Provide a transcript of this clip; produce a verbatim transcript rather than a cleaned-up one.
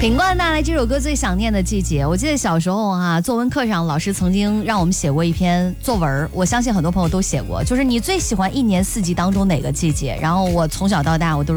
品冠带来这首歌《最想念的季节》。我记得小时候啊，作文课上老师曾经让我们写过一篇作文，我相信很多朋友都写过，就是你最喜欢一年四季当中哪个季节？然后我从小到大我都